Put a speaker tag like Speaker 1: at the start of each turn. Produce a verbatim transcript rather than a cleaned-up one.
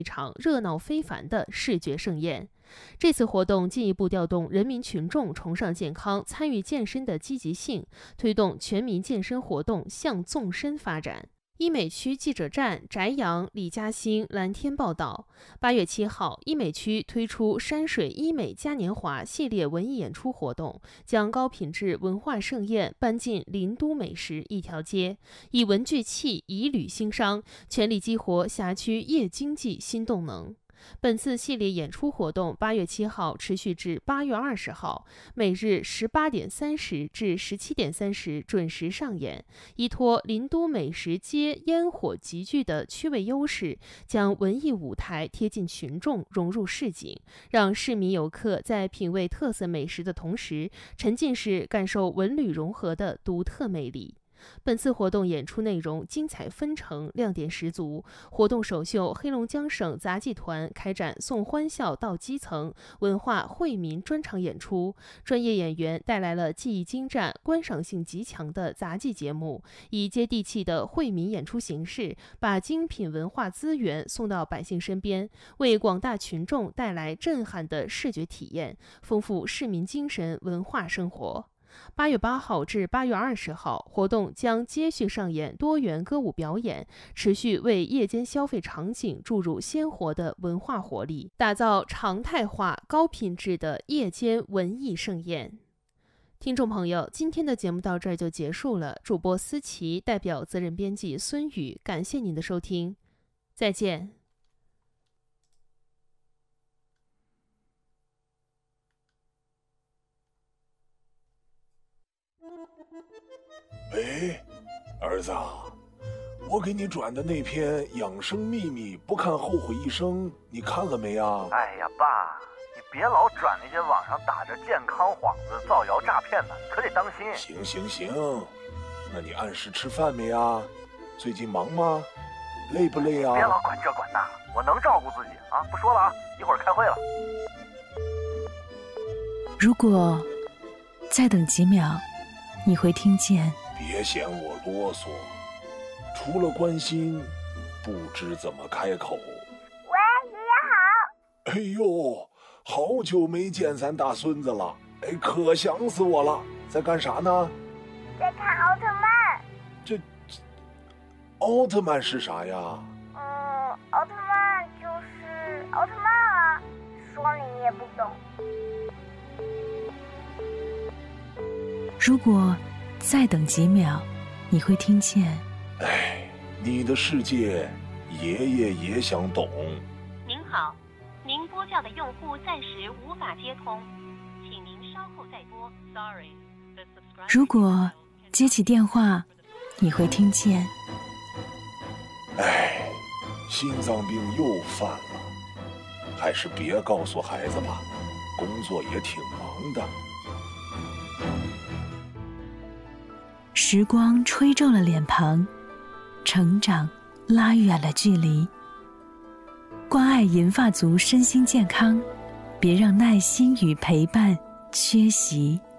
Speaker 1: 一场热闹非凡的视觉盛宴。这次活动进一步调动人民群众崇尚健康、参与健身的积极性，推动全民健身活动向纵深发展。医美区记者站翟阳、李嘉欣、蓝天报道，八月七号，医美区推出山水医美嘉年华系列文艺演出活动，将高品质文化盛宴搬进林都美食一条街，以文聚气，以旅兴商，全力激活辖区夜经济新动能。本次系列演出活动八月七号持续至八月二十号，每日十八点三十至十七点三十准时上演，依托林都美食街烟火集聚的区位优势，将文艺舞台贴近群众，融入市井，让市民游客在品味特色美食的同时，沉浸式感受文旅融合的独特魅力。本次活动演出内容精彩纷呈，亮点十足。活动首秀，黑龙江省杂技团开展送欢笑到基层文化惠民专场演出，专业演员带来了技艺精湛、观赏性极强的杂技节目，以接地气的惠民演出形式，把精品文化资源送到百姓身边，为广大群众带来震撼的视觉体验，丰富市民精神文化生活。八月八号至八月二十号，活动将接续上演多元歌舞表演，持续为夜间消费场景注入鲜活的文化活力，打造常态化、高品质的夜间文艺盛宴。听众朋友，今天的节目到这儿就结束了。主播思琪代表责任编辑孙宇，感谢您的收听，再见。
Speaker 2: 哎，儿子啊，我给你转的那篇养生秘密不看后悔一生，你看了没啊？
Speaker 3: 哎呀，爸，你别老转那些网上打着健康幌子造谣诈骗的，可得当心。
Speaker 2: 行行行，那你按时吃饭没啊？最近忙吗？累不累啊？
Speaker 3: 别老管这管那，我能照顾自己啊！不说了啊，一会儿开会了。
Speaker 4: 如果再等几秒，你会听见。
Speaker 2: 别嫌我啰嗦，除了关心，不知怎么开口。
Speaker 5: 喂，爷爷好。
Speaker 2: 哎呦，好久没见咱大孙子了，哎，可想死我了。在干啥呢？
Speaker 5: 在看奥特曼。
Speaker 2: 这，这奥特曼是啥呀？
Speaker 5: 嗯，奥特曼就是奥特曼啊，说你也不懂。
Speaker 4: 如果再等几秒，你会听见。
Speaker 2: 哎，你的世界，爷爷也想懂。
Speaker 6: 您好，您拨叫的用户暂时无法接通，请您稍后再拨。Sorry。
Speaker 4: 如果接起电话，你会听见。
Speaker 2: 哎，心脏病又犯了，还是别告诉孩子吧，工作也挺忙的。
Speaker 4: 时光吹皱了脸庞，成长拉远了距离。关爱银发族身心健康，别让耐心与陪伴缺席。